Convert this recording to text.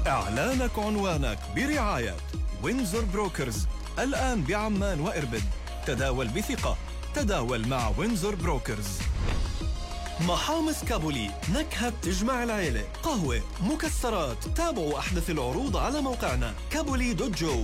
إعلانك عنوانك برعاية وينزور بروكرز، الآن بعمان وإربد. تداول بثقة، تداول مع وينزور بروكرز. محامص كابولي، نكهة تجمع العيلة. قهوة، مكسرات. تابعوا أحدث العروض على موقعنا كابولي.جو.